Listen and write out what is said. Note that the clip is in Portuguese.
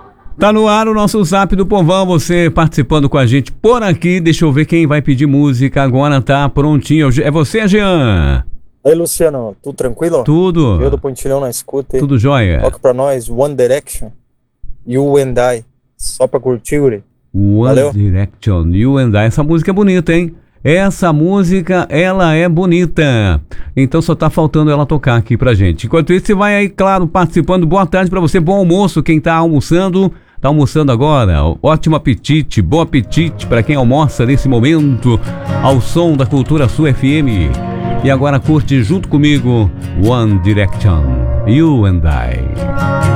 Tá no ar o nosso Zap do Povão, você participando com a gente por aqui. Deixa eu ver quem vai pedir música agora, tá prontinho. É você, Jean? Oi, Luciano, tudo tranquilo? Tudo. Eu do Pontilhão na escuta. Tudo jóia. Toca pra nós One Direction, You and I, só pra curtir, Uri. One Valeu. Direction, You and I. Essa música é bonita, hein? Essa música, ela é bonita. Então só tá faltando ela tocar aqui pra gente. Enquanto isso, você vai aí, claro, participando. Boa tarde pra você, bom almoço. Quem tá almoçando agora. Ótimo apetite, bom apetite pra quem almoça nesse momento, ao som da Cultura Sul FM. E agora curte junto comigo One Direction, You and I.